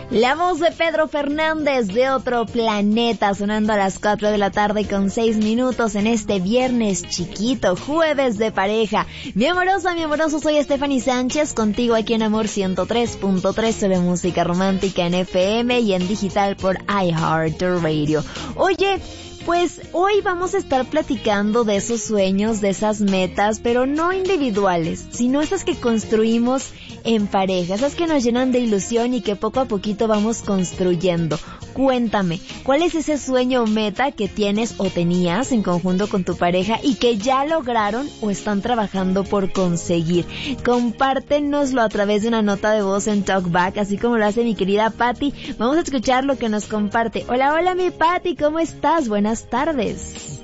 La voz de Pedro Fernández de Otro Planeta sonando a las 4 de la tarde con 6 minutos en este viernes chiquito, jueves de pareja. Mi amorosa, mi amoroso, soy Stephanie Sánchez, contigo aquí en Amor 103.3 sobre música romántica en FM y en digital por iHeartRadio. Oye, pues hoy vamos a estar platicando de esos sueños, de esas metas, pero no individuales, sino esas que construimos en pareja, esas que nos llenan de ilusión y que poco a poquito vamos construyendo. Cuéntame, ¿cuál es ese sueño o meta que tienes o tenías en conjunto con tu pareja y que ya lograron o están trabajando por conseguir? Compártenoslo a través de una nota de voz en Talkback, así como lo hace mi querida Patti. Vamos a escuchar lo que nos comparte. Hola, hola mi Patti, ¿cómo estás? Buenas tardes.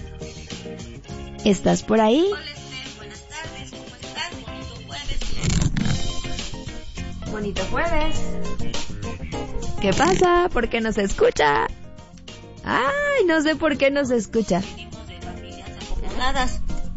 ¿Estás por ahí? Hola Esther, buenas tardes, ¿cómo estás? Bonito jueves. Bonito jueves. ¿Qué pasa? ¿Por qué no se escucha? Ay, no sé por qué no se escucha. Venimos de familias acomodadas.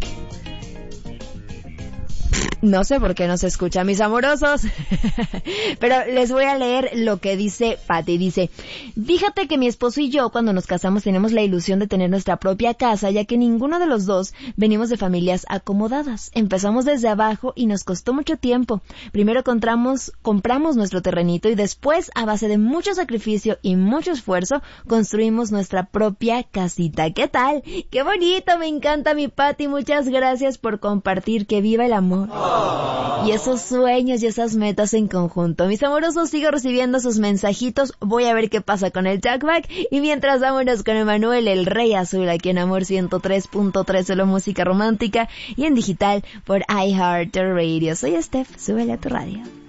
No sé por qué no se escucha, mis amorosos. Pero les voy a leer lo que dice Patti. Dice: fíjate que mi esposo y yo cuando nos casamos tenemos la ilusión de tener nuestra propia casa, ya que ninguno de los dos venimos de familias acomodadas. Empezamos desde abajo y nos costó mucho tiempo. Primero compramos nuestro terrenito y después, a base de mucho sacrificio y mucho esfuerzo, construimos nuestra propia casita. ¿Qué tal? ¡Qué bonito! Me encanta, mi Patti. Muchas gracias por compartir. ¡Que viva el amor! Y esos sueños y esas metas en conjunto. Mis amorosos, sigo recibiendo sus mensajitos. Voy a ver qué pasa con el talkback. Y mientras, vámonos con Emanuel, el Rey Azul, aquí en Amor 103.3, solo música romántica y en digital por iHeartRadio. Soy Steph, súbele a tu radio.